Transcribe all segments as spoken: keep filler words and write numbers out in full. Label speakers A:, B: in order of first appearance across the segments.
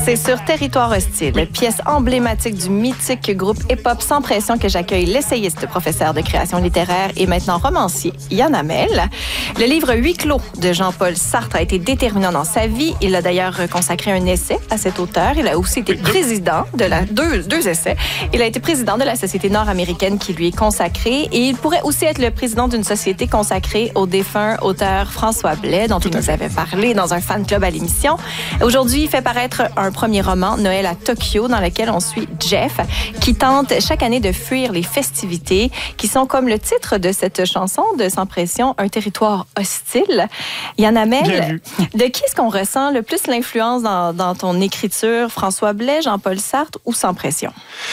A: C'est sur Territoire hostile, pièce emblématique du mythique groupe hip-hop Sans pression que j'accueille l'essayiste, professeur de création littéraire et maintenant romancier Yann Hamel. Le livre Huis clos de Jean-Paul Sartre a été déterminant dans sa vie. Il a d'ailleurs consacré un essai à cet auteur. Il a aussi été président de la... Deux, deux essais. Il a été président de la Société nord-américaine qui lui est consacrée et il pourrait aussi être le président d'une société consacrée au défunt auteur François Blais, dont il nous avait parlé dans un fan club à l'émission. Aujourd'hui, il fait paraître un premier roman, Noël à Tokyo, dans lequel on suit Jeff, qui tente chaque année de fuir les festivités, qui sont, comme le titre de cette chanson de Sans pression, un territoire hostile. Yann Hamel, de qui est-ce qu'on ressent le plus l'influence dans, dans ton écriture? François Blais, Jean-Paul Sartre ou Sans pression?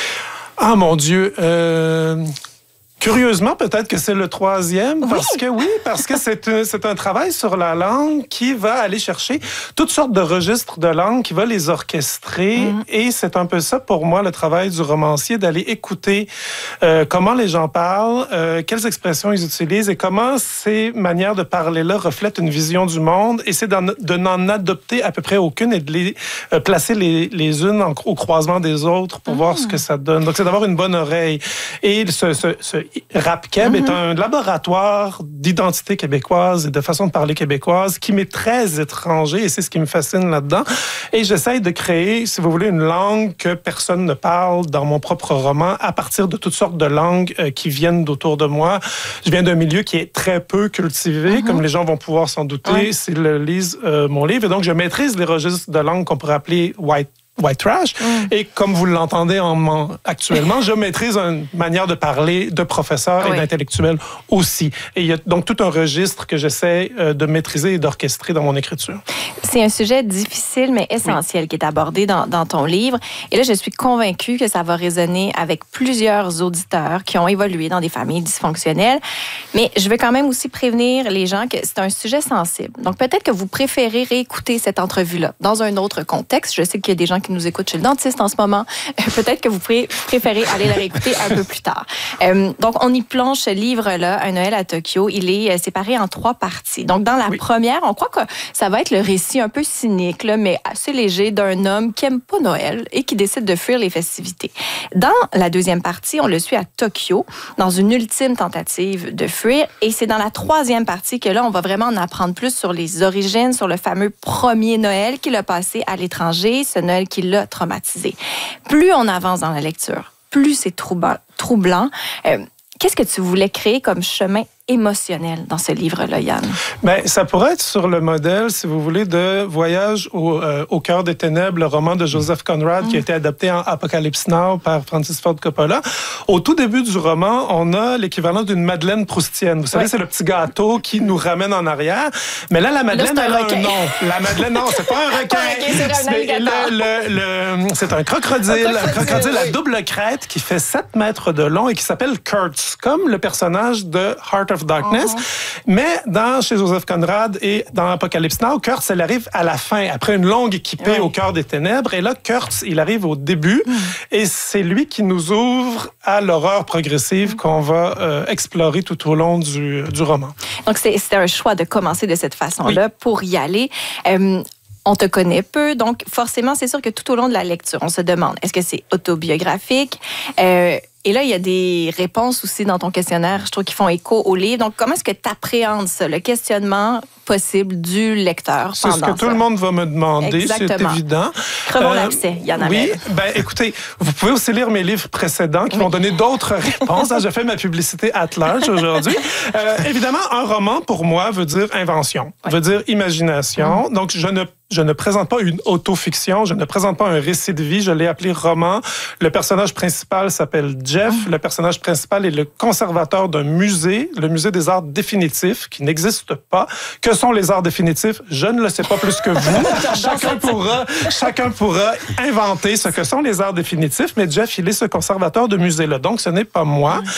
B: Ah, mon Dieu! Euh... Curieusement, peut-être que c'est le troisième,
A: oui.
B: parce que oui, parce que c'est un, c'est un travail sur la langue qui va aller chercher toutes sortes de registres de langue, qui va les orchestrer. Mm. Et c'est un peu ça, pour moi, le travail du romancier, d'aller écouter euh, comment les gens parlent, euh, quelles expressions ils utilisent et comment ces manières de parler-là reflètent une vision du monde. Et c'est de n'en adopter à peu près aucune et de les euh, placer les, les unes en, au croisement des autres pour mm. voir ce que ça donne. Donc, c'est d'avoir une bonne oreille. Et ce, ce, ce Rap-Keb mm-hmm. est un laboratoire d'identité québécoise et de façon de parler québécoise qui m'est très étranger et c'est ce qui me fascine là-dedans. Et j'essaye de créer, si vous voulez, une langue que personne ne parle dans mon propre roman à partir de toutes sortes de langues euh, qui viennent d'autour de moi. Je viens d'un milieu qui est très peu cultivé, mm-hmm. comme les gens vont pouvoir s'en douter ouais. s'ils lisent euh, mon livre. Et donc, je maîtrise les registres de langue qu'on pourrait appeler white White trash. Mm. Et comme vous l'entendez en, en, actuellement, je maîtrise une manière de parler de professeur oui. et d'intellectuel aussi. Et il y a donc tout un registre que j'essaie euh, de maîtriser et d'orchestrer dans mon écriture.
A: C'est un sujet difficile mais essentiel oui. qui est abordé dans, dans ton livre. Et là, je suis convaincue que ça va résonner avec plusieurs auditeurs qui ont évolué dans des familles dysfonctionnelles. Mais je veux quand même aussi prévenir les gens que c'est un sujet sensible. Donc peut-être que vous préférez réécouter cette entrevue-là dans un autre contexte. Je sais qu'il y a des gens qui nous écoutent chez le dentiste en ce moment. Peut-être que vous pourrez préférer aller la réécouter un peu plus tard. Euh, donc, on y plonge ce livre-là, Un Noël à Tokyo. Il est séparé en trois parties. Donc, dans la oui. première, on croit que ça va être le récit un peu cynique, là, mais assez léger d'un homme qui aime pas Noël et qui décide de fuir les festivités. Dans la deuxième partie, on le suit à Tokyo, dans une ultime tentative de fuir. Et c'est dans la troisième partie que là, on va vraiment en apprendre plus sur les origines, sur le fameux premier Noël qu'il a passé à l'étranger, ce Noël qui l'a traumatisé. Plus on avance dans la lecture, plus c'est troublant. troublant. Euh, qu'est-ce que tu voulais créer comme chemin émotionnel dans ce livre-là, Yann?
B: Bien, ça pourrait être sur le modèle, si vous voulez, de Voyage au, euh, au cœur des ténèbres, le roman de Joseph Conrad mm. qui a été adapté en Apocalypse Now par Francis Ford Coppola. Au tout début du roman, on a l'équivalent d'une madeleine proustienne. Vous savez, oui. c'est le petit gâteau qui nous ramène en arrière. Mais là, la madeleine, là, elle a un nom. La madeleine, non, c'est pas un requin. Okay, c'est, c'est, le, le, le, c'est un crocodile. Un crocodile oui. à double crête qui fait sept mètres de long et qui s'appelle Kurtz, comme le personnage de Heart of Darkness. Uh-huh. Mais dans, chez Joseph Conrad et dans Apocalypse Now, Kurtz, elle arrive à la fin, après une longue équipée oui. au cœur des ténèbres. Et là, Kurtz, il arrive au début mm. et c'est lui qui nous ouvre à l'horreur progressive mm. qu'on va euh, explorer tout au long du, du roman.
A: Donc, c'est, c'était un choix de commencer de cette façon-là oui. pour y aller. Euh, On te connaît peu, donc forcément, c'est sûr que tout au long de la lecture, on se demande, est-ce que c'est autobiographique? Euh, et là, il y a des réponses aussi dans ton questionnaire, je trouve, qui font écho au livre. Donc, comment est-ce que tu appréhendes ça, le questionnement possible du lecteur
B: C'est ce que ça? Tout le monde va me demander, Exactement. C'est évident.
A: Crevons euh, l'abcès, Yann Hamel.
B: Oui, ben écoutez, vous pouvez aussi lire mes livres précédents qui oui. vont donner d'autres réponses. J'ai fait ma publicité at large aujourd'hui. Euh, évidemment, un roman, pour moi, veut dire invention, oui. veut dire imagination. Mmh. Donc, je ne Je ne présente pas une autofiction, je ne présente pas un récit de vie, je l'ai appelé roman. Le personnage principal s'appelle Jeff. Mmh. Le personnage principal est le conservateur d'un musée, le musée des arts définitifs, qui n'existe pas. Que sont les arts définitifs? Je ne le sais pas plus que vous. chacun, pourra, chacun pourra inventer ce que sont les arts définitifs, mais Jeff, il est ce conservateur de musée-là. Donc, ce n'est pas moi. Mmh.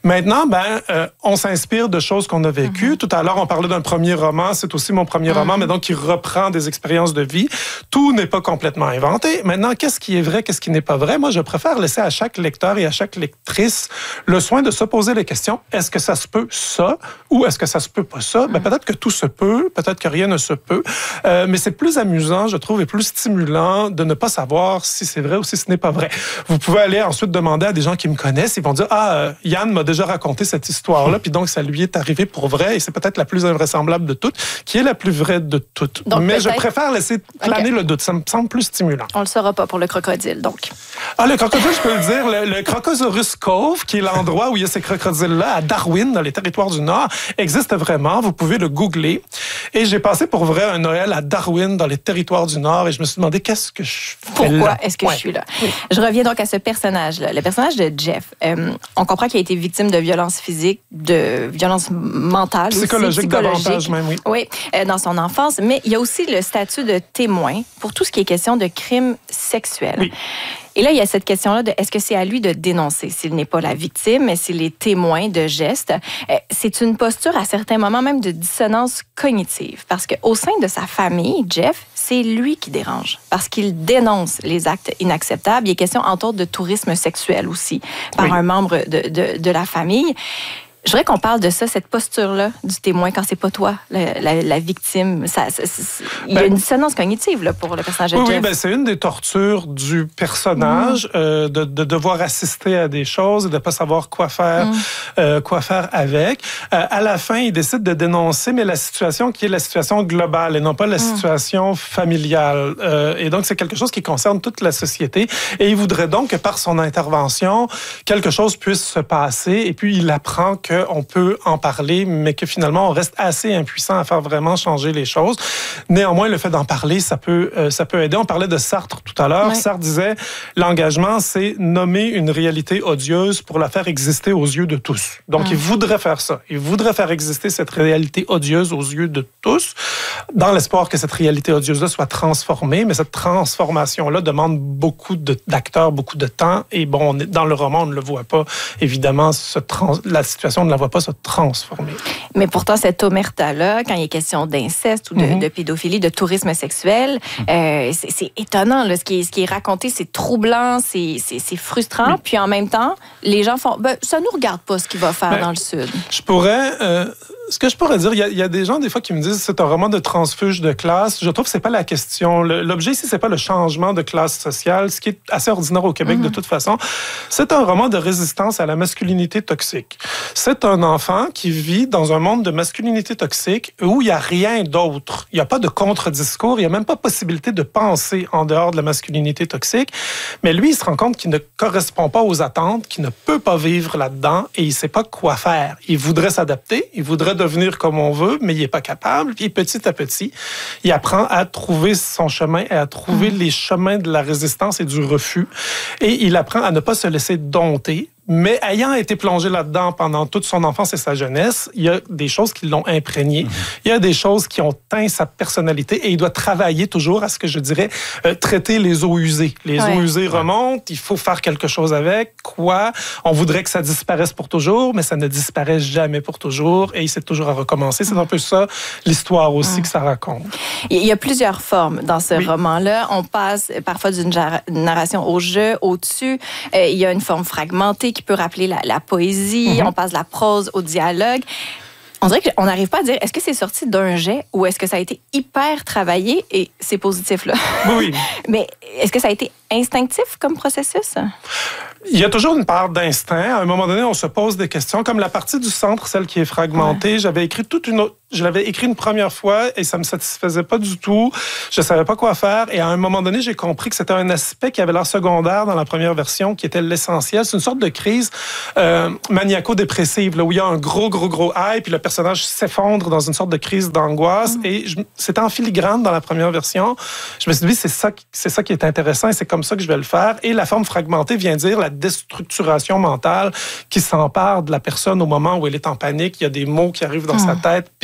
B: Maintenant, ben, euh, on s'inspire de choses qu'on a vécues. Mm-hmm. Tout à l'heure, on parlait d'un premier roman. C'est aussi mon premier mm-hmm. roman, mais donc qui reprend des expériences de vie. Tout n'est pas complètement inventé. Maintenant, qu'est-ce qui est vrai, qu'est-ce qui n'est pas vrai? Moi, je préfère laisser à chaque lecteur et à chaque lectrice le soin de se poser les questions. Est-ce que ça se peut ça? Ou est-ce que ça se peut pas ça? Ben, peut-être que tout se peut, peut-être que rien ne se peut. Euh, mais c'est plus amusant, je trouve, et plus stimulant de ne pas savoir si c'est vrai ou si ce n'est pas vrai. Vous pouvez aller ensuite demander à des gens qui me connaissent. Ils vont dire, ah, euh, Yann m'a déjà raconté cette histoire-là, puis donc ça lui est arrivé pour vrai, et c'est peut-être la plus invraisemblable de toutes, qui est la plus vraie de toutes. Donc, mais je préfère laisser planer okay. le doute. Ça me semble plus stimulant.
A: On le saura pas pour le crocodile, donc.
B: Ah, le crocodile, je peux le dire. Le, le Crocosaurus Cove, qui est l'endroit où il y a ces crocodiles-là, à Darwin, dans les territoires du Nord, existe vraiment. Vous pouvez le googler. Et j'ai passé pour vrai un Noël à Darwin, dans les territoires du Nord, et je me suis demandé qu'est-ce que je fais
A: Pourquoi
B: là?
A: est-ce que
B: ouais.
A: je suis là? Oui. Je reviens donc à ce personnage-là. Le personnage de Jeff. Euh, on comprend qu'il a été victime de violences physiques, de violences mentales,
B: psychologique,
A: aussi,
B: psychologique davantage même, oui.
A: Oui, euh, dans son enfance. Mais il y a aussi le statut de témoin pour tout ce qui est question de crimes sexuels.
B: Oui.
A: Et là, il y a cette question-là de est-ce que c'est à lui de dénoncer s'il n'est pas la victime, mais s'il est témoin de gestes. C'est une posture à certains moments même de dissonance cognitive. Parce qu'au sein de sa famille, Jeff, c'est lui qui dérange. Parce qu'il dénonce les actes inacceptables. Il est question, entre autres, de tourisme sexuel aussi, par oui. un membre de, de, de la famille. Je voudrais qu'on parle de ça, cette posture-là du témoin, quand c'est pas toi, la, la, la victime. Ça, ça, ça, il y a ben, une dissonance cognitive là, pour le personnage de
B: oui,
A: Jeff.
B: Oui, ben, c'est une des tortures du personnage, mmh. euh, de, de devoir assister à des choses et de pas savoir quoi faire, mmh. euh, quoi faire avec. Euh, à la fin, il décide de dénoncer, mais la situation qui est la situation globale et non pas la mmh. situation familiale. Euh, et donc, c'est quelque chose qui concerne toute la société. Et il voudrait donc que par son intervention, quelque chose puisse se passer. Et puis, il apprend que on peut en parler, mais que finalement, on reste assez impuissant à faire vraiment changer les choses. Néanmoins, le fait d'en parler, ça peut, euh, ça peut aider. On parlait de Sartre tout à l'heure. Ouais. Sartre disait, l'engagement, c'est nommer une réalité odieuse pour la faire exister aux yeux de tous. Donc, mmh. il voudrait faire ça. Il voudrait faire exister cette réalité odieuse aux yeux de tous, dans l'espoir que cette réalité odieuse-là soit transformée. Mais cette transformation-là demande beaucoup de, d'acteurs, beaucoup de temps. Et bon, on est, dans le roman, on ne le voit pas. Évidemment, ce trans, la situation on ne la voit pas se transformer.
A: Mais pourtant, cette omerta-là, quand il est question d'inceste ou de, mm-hmm. de pédophilie, de tourisme sexuel, euh, c'est, c'est étonnant. Là. Ce, qui est, ce qui est raconté, c'est troublant, c'est, c'est, c'est frustrant. Oui. Puis en même temps, les gens font... Ben, ça ne nous regarde pas ce qu'il va faire ben, dans le Sud.
B: Je pourrais... Euh, ce que je pourrais dire, il y, a, il y a des gens, des fois, qui me disent c'est un roman de transfuge de classe. Je trouve que c'est pas la question. Le, l'objet ici, c'est pas le changement de classe sociale, ce qui est assez ordinaire au Québec mm-hmm. de toute façon. C'est un roman de résistance à la masculinité toxique. C'est un enfant qui vit dans un monde de masculinité toxique où il n'y a rien d'autre. Il n'y a pas de contre-discours, il n'y a même pas possibilité de penser en dehors de la masculinité toxique. Mais lui, il se rend compte qu'il ne correspond pas aux attentes, qu'il ne peut pas vivre là-dedans et il ne sait pas quoi faire. Il voudrait s'adapter, il voudrait devenir comme on veut, mais il n'est pas capable. Puis petit à petit, il apprend à trouver son chemin et à trouver mmh. les chemins de la résistance et du refus. Et il apprend à ne pas se laisser dompter. Mais ayant été plongé là-dedans pendant toute son enfance et sa jeunesse, il y a des choses qui l'ont imprégné. Mmh. Il y a des choses qui ont teint sa personnalité et il doit travailler toujours à ce que je dirais euh, traiter les eaux usées. Les ouais. eaux usées remontent, il faut faire quelque chose avec. Quoi? On voudrait que ça disparaisse pour toujours, mais ça ne disparaît jamais pour toujours et c'est toujours à recommencer. C'est un peu ça l'histoire aussi mmh. que ça raconte.
A: Il y a plusieurs formes dans ce
B: oui.
A: roman-là. On passe parfois d'une narration au jeu, au-dessus. Euh, il y a une forme fragmentée qui peut rappeler la, la poésie. Mm-hmm. On passe de la prose au dialogue. On dirait qu'on n'arrive pas à dire est-ce que c'est sorti d'un jet ou est-ce que ça a été hyper travaillé et c'est positif là.
B: Oui.
A: Mais est-ce que ça a été instinctif comme processus?
B: Il y a toujours une part d'instinct. À un moment donné, on se pose des questions. Comme la partie du centre, celle qui est fragmentée, ouais. j'avais écrit toute une autre... Je l'avais écrit une première fois et ça me satisfaisait pas du tout. Je savais pas quoi faire. Et à un moment donné, j'ai compris que c'était un aspect qui avait l'air secondaire dans la première version, qui était l'essentiel. C'est une sorte de crise euh, maniaco-dépressive, là, où il y a un gros, gros, gros high, puis le personnage s'effondre dans une sorte de crise d'angoisse. Mm. Et je, c'était en filigrane dans la première version. Je me suis dit, c'est ça, c'est ça qui est intéressant et c'est comme ça que je vais le faire. Et la forme fragmentée vient dire la déstructuration mentale qui s'empare de la personne au moment où elle est en panique. Il y a des mots qui arrivent dans mm. sa tête, puis c'est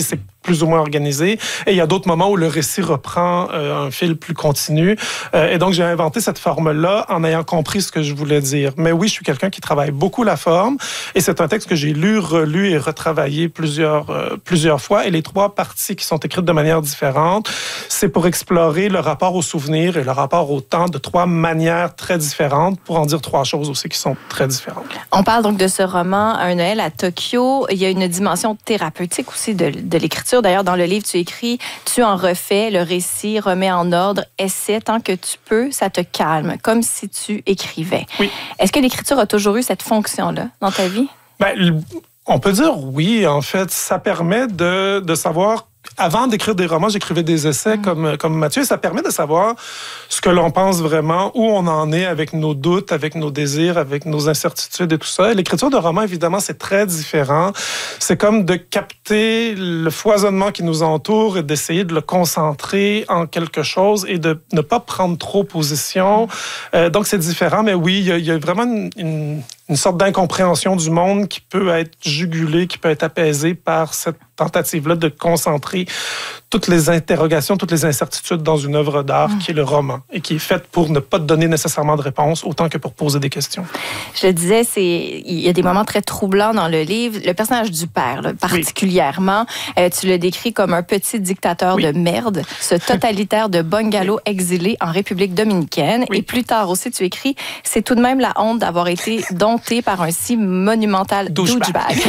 B: plus ou moins organisé. Et il y a d'autres moments où le récit reprend euh, un fil plus continu. Euh, et donc, j'ai inventé cette forme-là en ayant compris ce que je voulais dire. Mais oui, je suis quelqu'un qui travaille beaucoup la forme. Et c'est un texte que j'ai lu, relu et retravaillé plusieurs, euh, plusieurs fois. Et les trois parties qui sont écrites de manière différente, c'est pour explorer le rapport au souvenir et le rapport au temps de trois manières très différentes, pour en dire trois choses aussi qui sont très différentes.
A: On parle donc de ce roman, Un Noël à Tokyo. Il y a une dimension thérapeutique aussi de, de l'écriture. D'ailleurs, dans le livre, tu écris, tu en refais, le récit remet en ordre, essaie tant que tu peux, ça te calme, comme si tu écrivais.
B: Oui.
A: Est-ce que l'écriture a toujours eu cette fonction-là dans ta vie?
B: Ben, on peut dire oui, en fait. Ça permet de, de savoir... Avant d'écrire des romans, j'écrivais des essais mmh. comme, comme Mathieu. Ça permet de savoir ce que l'on pense vraiment, où on en est avec nos doutes, avec nos désirs, avec nos incertitudes et tout ça. Et l'écriture de romans, évidemment, c'est très différent. C'est comme de capter le foisonnement qui nous entoure et d'essayer de le concentrer en quelque chose et de ne pas prendre trop position. Mmh. Euh, donc, c'est différent. Mais oui, il y a, il y a vraiment une, une, une sorte d'incompréhension du monde qui peut être jugulée, qui peut être apaisée par cette tentative-là de concentrer toutes les interrogations, toutes les incertitudes dans une œuvre d'art mmh. qui est le roman et qui est faite pour ne pas te donner nécessairement de réponse autant que pour poser des questions.
A: Je le disais, c'est, il y a des moments très troublants dans le livre. Le personnage du père, là, particulièrement, oui. euh, tu le décris comme un petit dictateur oui. de merde, ce totalitaire de bungalow oui. exilé en République dominicaine. Oui. Et plus tard aussi, tu écris, c'est tout de même la honte d'avoir été dompté par un si monumental douchebag.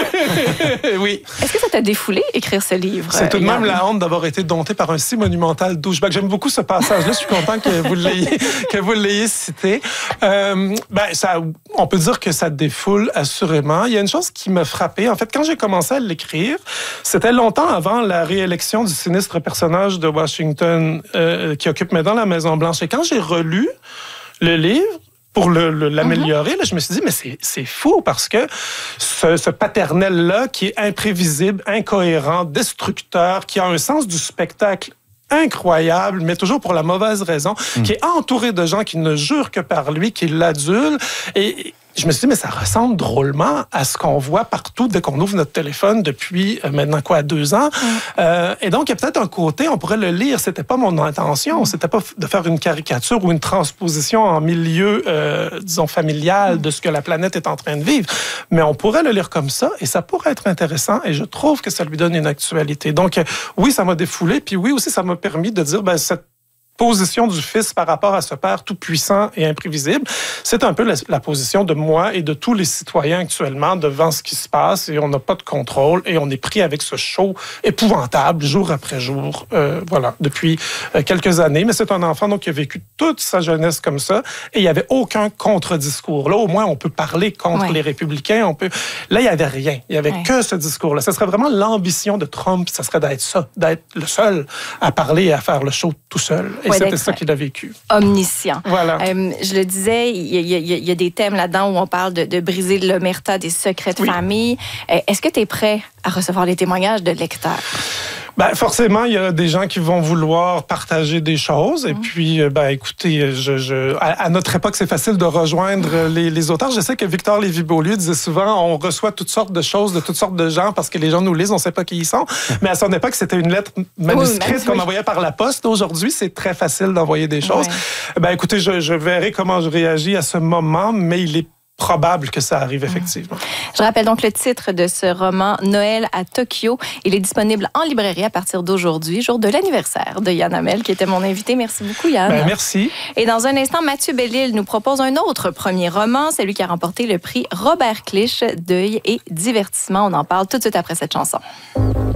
B: Oui.
A: Est-ce que ça t'a défoulé, écrire ce livre?
B: C'est tout de même la honte d'avoir été dompté par un si monumental douchebag. J'aime beaucoup ce passage-là. Je suis content que vous l'ayez, que vous l'ayez cité. Euh, ben, ça, on peut dire que ça défoule, assurément. Il y a une chose qui m'a frappé. En fait, quand j'ai commencé à l'écrire, c'était longtemps avant la réélection du sinistre personnage de Washington euh, qui occupe maintenant la Maison-Blanche. Et quand j'ai relu le livre, pour le, le, l'améliorer, mm-hmm. là, je me suis dit, mais c'est, c'est fou parce que ce, ce paternel-là qui est imprévisible, incohérent, destructeur, qui a un sens du spectacle incroyable, mais toujours pour la mauvaise raison, mm. qui est entouré de gens qui ne jurent que par lui, qui l'adulent. Et je me suis dit, mais ça ressemble drôlement à ce qu'on voit partout dès qu'on ouvre notre téléphone depuis euh, maintenant quoi, deux ans. Mm. Euh, et donc, il y a peut-être un côté, on pourrait le lire, c'était pas mon intention, mm. c'était pas de faire une caricature ou une transposition en milieu, euh, disons, familial mm. de ce que la planète est en train de vivre. Mais on pourrait le lire comme ça et ça pourrait être intéressant et je trouve que ça lui donne une actualité. Donc, euh, oui, ça m'a défoulé, puis oui, aussi, ça m'a permis de dire, ben, cette position du fils par rapport à ce père tout-puissant et imprévisible, c'est un peu la, la position de moi et de tous les citoyens actuellement devant ce qui se passe et on n'a pas de contrôle et on est pris avec ce show épouvantable jour après jour, euh, voilà, depuis euh, quelques années. Mais c'est un enfant donc qui a vécu toute sa jeunesse comme ça et il n'y avait aucun contre-discours. Là, au moins, on peut parler contre ouais. les républicains. On peut... Là, il n'y avait rien. Il n'y avait ouais. que ce discours-là. Ce serait vraiment l'ambition de Trump, ça serait d'être ça, d'être le seul à parler et à faire le show tout seul. Et ouais, c'était ça qu'il a vécu.
A: Omniscient.
B: Voilà.
A: Euh, je le disais, il y, y, y a des thèmes là-dedans où on parle de, de briser l'omerta des secrets de oui. famille. Euh, est-ce que tu es prêt à recevoir les témoignages de lecteurs?
B: Ben, forcément, il y a des gens qui vont vouloir partager des choses. Et mmh. puis, ben, écoutez, je, je, à, à notre époque, c'est facile de rejoindre les, les auteurs. Je sais que Victor Lévy-Beaulieu disait souvent, on reçoit toutes sortes de choses de toutes sortes de gens parce que les gens nous lisent, on ne sait pas qui ils sont. Mais à son époque, c'était une lettre manuscrite oui, qu'on oui. envoyait par la poste. Aujourd'hui, c'est très facile d'envoyer des choses. Oui. Ben, écoutez, je, je verrai comment je réagis à ce moment, mais il est probable que ça arrive effectivement.
A: Je rappelle donc le titre de ce roman, Noël à Tokyo. Il est disponible en librairie à partir d'aujourd'hui, jour de l'anniversaire de Yann Hamel, qui était mon invité. Merci beaucoup, Yann.
B: Ben, merci.
A: Et dans un instant, Mathieu Bellil nous propose un autre premier roman, celui qui a remporté le prix Robert Clich, Deuil et divertissement. On en parle tout de suite après cette chanson.